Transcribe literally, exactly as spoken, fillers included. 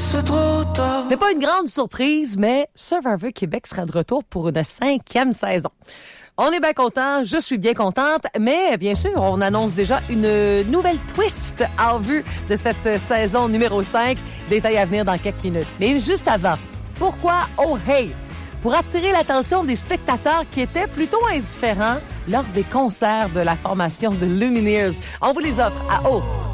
c'est trop tard. C'est pas une grande surprise, mais Survivor Québec sera de retour pour une cinquième saison. On est bien content, je suis bien contente, mais bien sûr, on annonce déjà une nouvelle twist en vue de cette saison numéro cinq. Détails à venir dans quelques minutes. Mais juste avant, pourquoi Oh Hey? Pour attirer l'attention des spectateurs qui étaient plutôt indifférents lors des concerts de la formation de Lumineers. On vous les offre à Oh